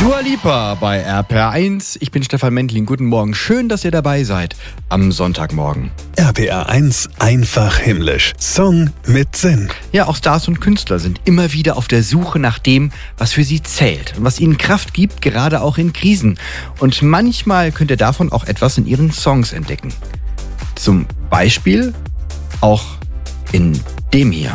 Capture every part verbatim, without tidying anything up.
Dua Lipa bei R P R eins. Ich bin Stefan Mendling. Guten Morgen. Schön, dass ihr dabei seid am Sonntagmorgen. R P R eins einfach himmlisch. Song mit Sinn. Ja, auch Stars und Künstler sind immer wieder auf der Suche nach dem, was für sie zählt und was ihnen Kraft gibt, gerade auch in Krisen. Und manchmal könnt ihr davon auch etwas in ihren Songs entdecken. Zum Beispiel auch in dem hier.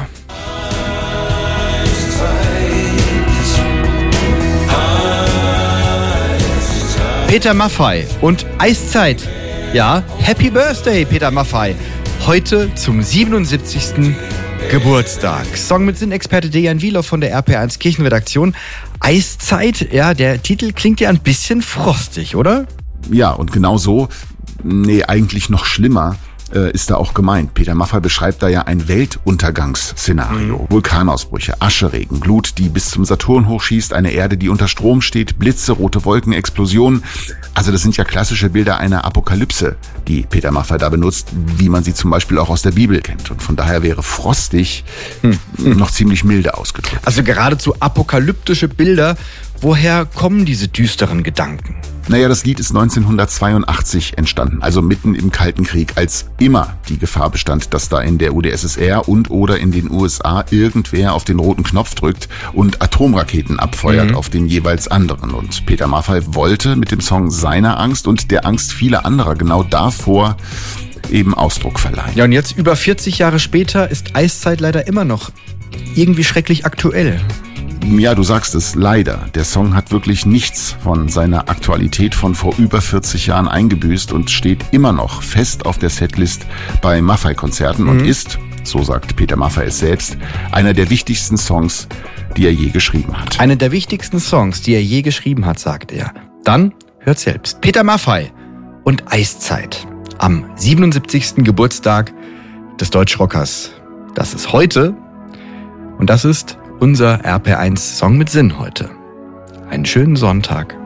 Peter Maffay und Eiszeit. Ja, Happy Birthday, Peter Maffay. Heute zum siebenundsiebzigsten Geburtstag. Song mit Sinn-Experte Dejan Wielow von der R P R eins Kirchenredaktion. Eiszeit, ja, der Titel klingt ja ein bisschen frostig, oder? Ja, und genau so, nee, eigentlich noch schlimmer, ist da auch gemeint. Peter Maffay beschreibt da ja ein Weltuntergangsszenario. Mhm. Vulkanausbrüche, Ascheregen, Glut, die bis zum Saturn hochschießt, eine Erde, die unter Strom steht, Blitze, rote Wolken, Explosionen. Also das sind ja klassische Bilder einer Apokalypse, die Peter Maffay da benutzt, wie man sie zum Beispiel auch aus der Bibel kennt. Und von daher wäre frostig hm. noch ziemlich milde ausgedrückt. Also geradezu apokalyptische Bilder. Woher kommen diese düsteren Gedanken? Naja, das Lied ist neunzehnhundertzweiundachtzig entstanden, also mitten im Kalten Krieg, als immer die Gefahr bestand, dass da in der U d S S R und oder in den U S A irgendwer auf den roten Knopf drückt und Atomraketen abfeuert mhm. auf den jeweils anderen. Und Peter Maffay wollte mit dem Song seiner Angst und der Angst vieler anderer genau davor eben Ausdruck verleihen. Ja, und jetzt über vierzig Jahre später ist Eiszeit leider immer noch irgendwie schrecklich aktuell. Ja, du sagst es, leider. Der Song hat wirklich nichts von seiner Aktualität von vor über vierzig Jahren eingebüßt und steht immer noch fest auf der Setlist bei Maffay-Konzerten mhm. und ist, so sagt Peter Maffay es selbst, einer der wichtigsten Songs, die er je geschrieben hat. Einer der wichtigsten Songs, die er je geschrieben hat, sagt er. Dann hört selbst. Peter Maffay und Eiszeit am siebenundsiebzigsten Geburtstag des Deutschrockers. Das ist heute und das ist unser R P R eins Song mit Sinn heute. Einen schönen Sonntag.